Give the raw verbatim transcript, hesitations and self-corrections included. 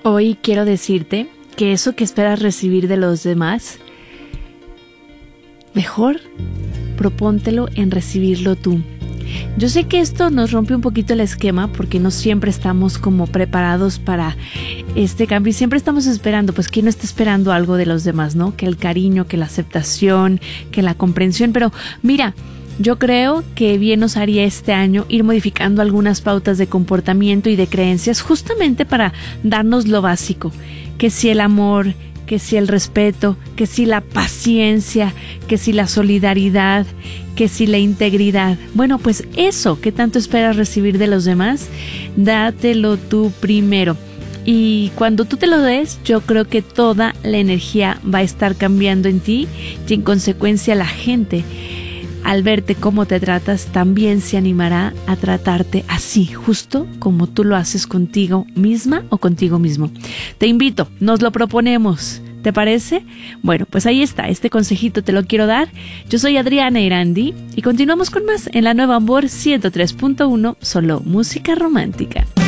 Hoy quiero decirte que eso que esperas recibir de los demás, mejor propóntelo en recibirlo tú. Yo sé que esto nos rompe un poquito el esquema porque no siempre estamos como preparados para este cambio y siempre estamos esperando, pues ¿quién no está esperando algo de los demás, no? Que el cariño, que la aceptación, que la comprensión, pero mira, yo creo que bien nos haría este año ir modificando algunas pautas de comportamiento y de creencias justamente para darnos lo básico, que si el amor, que si el respeto, que si la paciencia, que si la solidaridad, que si la integridad. Bueno, pues eso que tanto esperas recibir de los demás, dátelo tú primero. Y cuando tú te lo des, yo creo que toda la energía va a estar cambiando en ti y en consecuencia la gente, al verte cómo te tratas, también se animará a tratarte así, justo como tú lo haces contigo misma o contigo mismo. Te invito, nos lo proponemos. ¿Te parece? Bueno, pues ahí está, este consejito te lo quiero dar. Yo soy Adriana Irandi y continuamos con más en la Nueva Amor ciento tres punto uno, solo música romántica.